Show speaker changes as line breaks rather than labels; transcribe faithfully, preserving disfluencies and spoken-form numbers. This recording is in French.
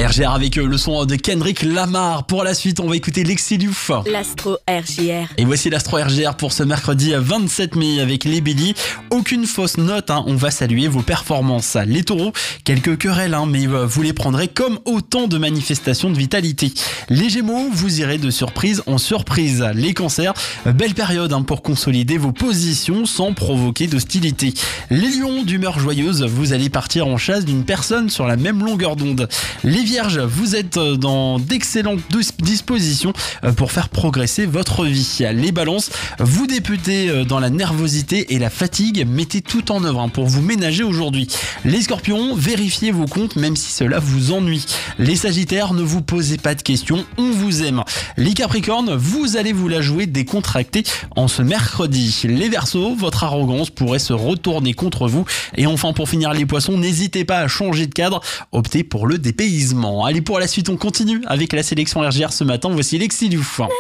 R G R avec le son de Kendrick Lamar. Pour la suite, on va écouter Lexiliouf.
L'Astro R J R.
Et voici l'Astro R J R pour ce mercredi vingt-sept mai avec les Béliers. Aucune fausse note, hein, on va saluer vos performances. Les Taureaux, quelques querelles, hein, mais vous les prendrez comme autant de manifestations de vitalité. Les Gémeaux, vous irez de surprise en surprise. Les Cancers, belle période hein, pour consolider vos positions sans provoquer d'hostilité. Les Lions, d'humeur joyeuse, vous allez partir en chasse d'une personne sur la même longueur d'onde. Les Vierges, vous êtes dans d'excellentes dispositions pour faire progresser votre vie. Les Balances, vous débutez dans la nervosité et la fatigue, mettez tout en œuvre pour vous ménager aujourd'hui. Les Scorpions, vérifiez vos comptes même si cela vous ennuie. Les Sagittaires, ne vous posez pas de questions, on vous aime. Les Capricornes, vous allez vous la jouer décontracté en ce mercredi. Les Verseaux, votre arrogance pourrait se retourner contre vous. Et enfin pour finir les Poissons, n'hésitez pas à changer de cadre, optez pour le dépaysement. Allez, pour la suite, on continue avec la sélection R J R ce matin. Voici Lexiliouf.